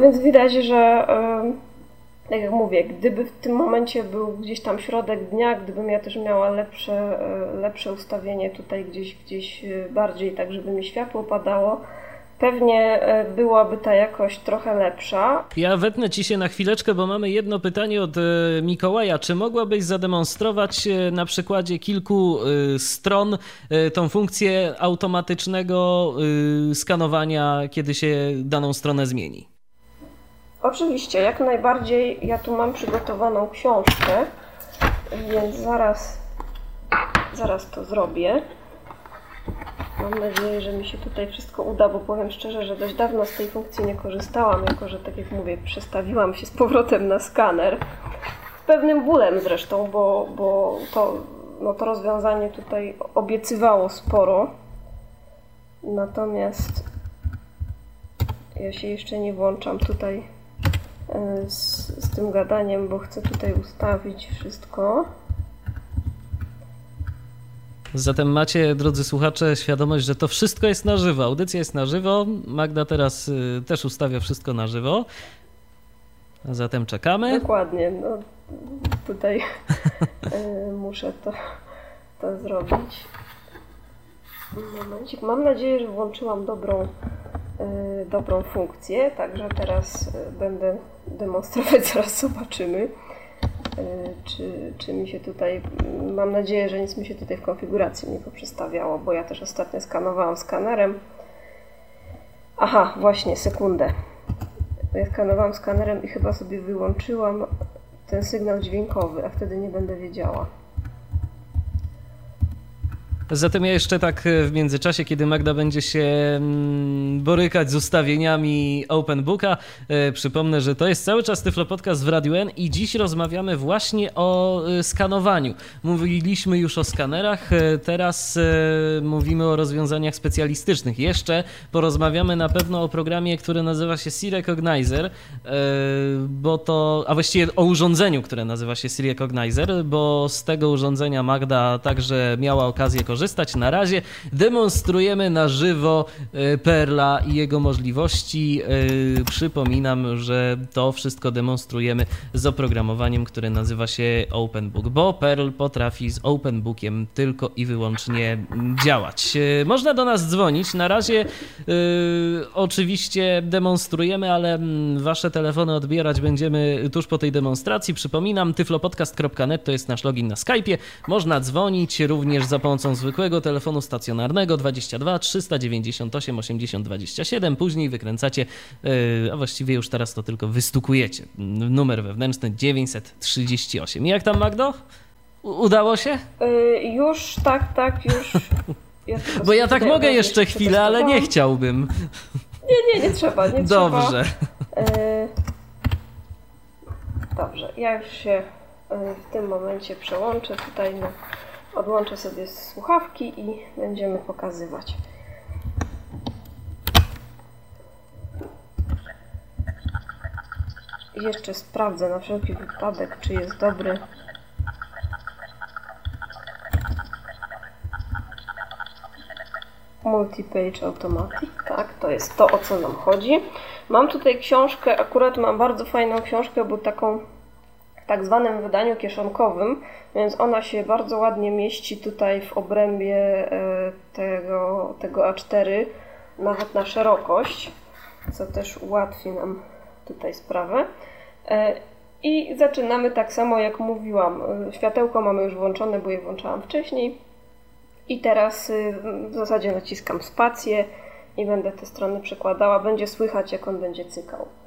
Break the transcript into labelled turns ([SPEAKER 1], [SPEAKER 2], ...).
[SPEAKER 1] Więc widać, że tak jak mówię, gdyby w tym momencie był gdzieś tam środek dnia, gdybym ja też miała lepsze ustawienie tutaj gdzieś bardziej, tak żeby mi światło padało, pewnie byłaby ta jakość trochę lepsza.
[SPEAKER 2] Ja wetnę Ci się na chwileczkę, bo mamy jedno pytanie od Mikołaja. Czy mogłabyś zademonstrować na przykładzie kilku stron tą funkcję automatycznego skanowania, kiedy się daną stronę zmieni?
[SPEAKER 1] Oczywiście, jak najbardziej. Ja tu mam przygotowaną książkę, więc zaraz to zrobię. Mam nadzieję, że mi się tutaj wszystko uda, bo powiem szczerze, że dość dawno z tej funkcji nie korzystałam, jako że, tak jak mówię, przestawiłam się z powrotem na skaner. Z pewnym bólem zresztą, bo to rozwiązanie tutaj obiecywało sporo. Natomiast ja się jeszcze nie włączam tutaj z tym gadaniem, bo chcę tutaj ustawić wszystko.
[SPEAKER 2] Zatem macie, drodzy słuchacze, świadomość, że to wszystko jest na żywo. Audycja jest na żywo. Magda teraz też ustawia wszystko na żywo. A zatem czekamy.
[SPEAKER 1] Dokładnie. No, tutaj muszę to zrobić. Momencik. Mam nadzieję, że włączyłam dobrą funkcję, także teraz będę demonstrować, zaraz zobaczymy, czy mi się tutaj, mam nadzieję, że nic mi się tutaj w konfiguracji nie poprzestawiało, bo ja też ostatnio skanowałam skanerem. Aha, właśnie, sekundę. Ja skanowałam skanerem i chyba sobie wyłączyłam ten sygnał dźwiękowy, a wtedy nie będę wiedziała.
[SPEAKER 2] Zatem ja jeszcze tak w międzyczasie, kiedy Magda będzie się borykać z ustawieniami OpenBooka, przypomnę, że to jest cały czas Tyflo Podcast w Radiu N i dziś rozmawiamy właśnie o skanowaniu. Mówiliśmy już o skanerach, teraz mówimy o rozwiązaniach specjalistycznych. Jeszcze porozmawiamy na pewno o programie, który nazywa się C-Recognizer, a właściwie o urządzeniu, które nazywa się C-Recognizer, bo z tego urządzenia Magda także miała okazję korzystać. Na razie demonstrujemy na żywo Perla i jego możliwości. Przypominam, że to wszystko demonstrujemy z oprogramowaniem, które nazywa się OpenBook, bo Perl potrafi z OpenBookiem tylko i wyłącznie działać. Można do nas dzwonić. Na razie oczywiście demonstrujemy, ale wasze telefony odbierać będziemy tuż po tej demonstracji. Przypominam, tyflopodcast.net to jest nasz login na Skype'ie. Można dzwonić również za pomocą zwykłego telefonu stacjonarnego 22 398 80 27. Później wykręcacie, a właściwie już teraz to tylko wystukujecie numer wewnętrzny 938. Jak tam, Magdo? Udało się?
[SPEAKER 1] Już, tak, już.
[SPEAKER 2] Bo ja tak mogę jeszcze chwilę, ale nie chciałbym.
[SPEAKER 1] Nie trzeba, nie
[SPEAKER 2] Dobrze.
[SPEAKER 1] trzeba. Dobrze, ja już się w tym momencie przełączę tutaj, odłączę sobie słuchawki i będziemy pokazywać. Jeszcze sprawdzę na wszelki wypadek, czy jest dobry. Multi-Page Automatic, tak, to jest to, o co nam chodzi. Mam tutaj książkę, akurat mam bardzo fajną książkę, bo taką w tak zwanym wydaniu kieszonkowym, więc ona się bardzo ładnie mieści tutaj w obrębie tego A4, nawet na szerokość, co też ułatwi nam tutaj sprawę. I zaczynamy tak samo, jak mówiłam. Światełko mamy już włączone, bo je włączałam wcześniej. I teraz w zasadzie naciskam spację i będę te strony przekładała. Będzie słychać, jak on będzie cykał.